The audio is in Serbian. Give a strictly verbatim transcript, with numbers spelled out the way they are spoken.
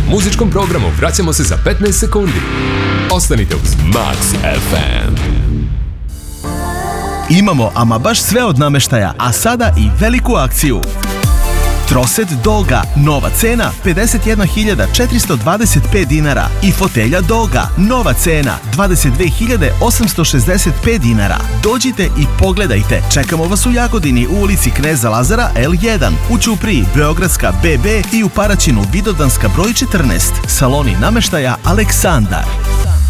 Muzičkom programu vraćamo se za petnaest sekundi. Ostanite uz Max F M. Imamo ama baš sve od namještaja, a sada i veliku akciju. Troset Doga, nova cena pedeset jedna hiljada četiristo dvadeset pet dinara i fotelja Doga, nova cena dvadeset dve hiljade osamsto šezdeset pet dinara. Dođite i pogledajte. Čekamo vas u Jagodini u ulici Kneza Lazara L jedan, u Ćupriji Beogradska B B i u Paraćinu Vidovdanska broj četrnaest. Saloni namještaja Aleksandar.